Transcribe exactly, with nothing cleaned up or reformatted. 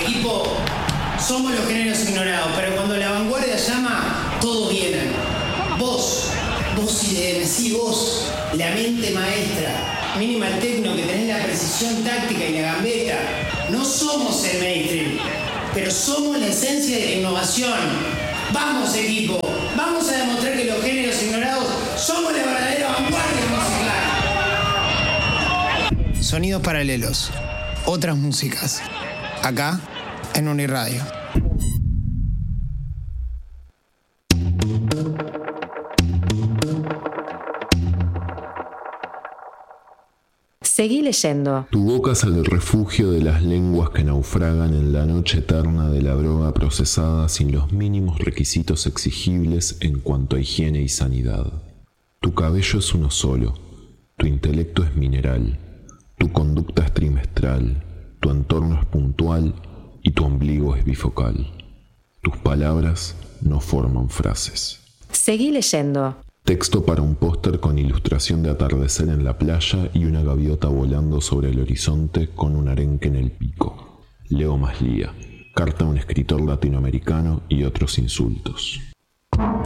equipo, somos los géneros ignorados, pero cuando la vanguardia llama, todos vienen. Vos, vos y de sí, vos, la mente maestra, minimal techno, que tenés la precisión táctica y la gambeta. No somos el mainstream, pero somos la esencia de la innovación. Vamos, equipo, vamos a demostrar que los géneros ignorados somos la verdadera vanguardia musical. Sonidos paralelos, otras músicas, acá en Uniradio. Seguí leyendo. Tu boca es el refugio de las lenguas que naufragan en la noche eterna de la droga procesada sin los mínimos requisitos exigibles en cuanto a higiene y sanidad. Tu cabello es uno solo, tu intelecto es mineral, tu conducta es trimestral, tu entorno es puntual y tu ombligo es bifocal. Tus palabras no forman frases. Seguí leyendo. Texto para un póster con ilustración de atardecer en la playa y una gaviota volando sobre el horizonte con un arenque en el pico. Leo Maslía. Carta a un escritor latinoamericano y otros insultos.